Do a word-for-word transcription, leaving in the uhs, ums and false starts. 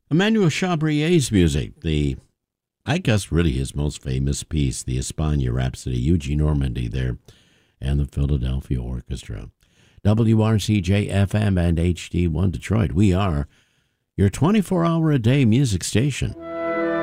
Emmanuel Chabrier's music, the, I guess, really his most famous piece, the Espagne Rhapsody, Eugene Normandy there, and the Philadelphia Orchestra. W R C J F M and H D one Detroit. We are your twenty-four hour a day music station.